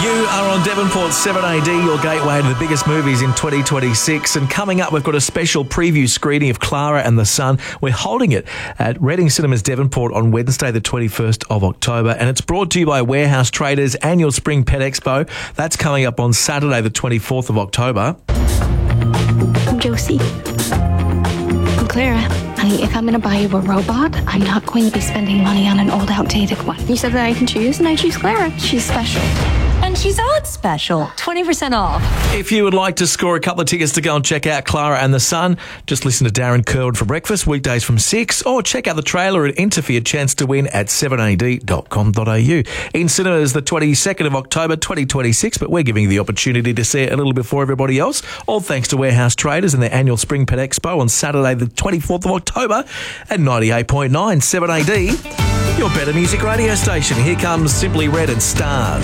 You are on Devonport 7AD, your gateway to the biggest movies in 2026. And coming up, we've got a special preview screening of Clara and the Sun. We're holding it at Reading Cinemas Devonport on Wednesday, the 21st of October. And it's brought to you by Warehouse Traders Annual Spring Pet Expo. That's coming up on Saturday, the 24th of October. I'm Josie. I'm Clara. Honey, if I'm going to buy you a robot, I'm not going to be spending money on an old, outdated one. You said that I can choose, and I choose Clara. She's special. And she's on special, 20% off. If you would like to score a couple of tickets to go and check out Clara and the Sun, just listen to Darren Curwood for breakfast, weekdays from 6, or check out the trailer and enter for your chance to win at 7ad.com.au. In cinemas the 22nd of October 2026, but we're giving you the opportunity to see it a little before everybody else, all thanks to Warehouse Traders and their annual Spring Pet Expo on Saturday the 24th of October at 98.9 7AD, your better music radio station. Here comes Simply Red and Stars.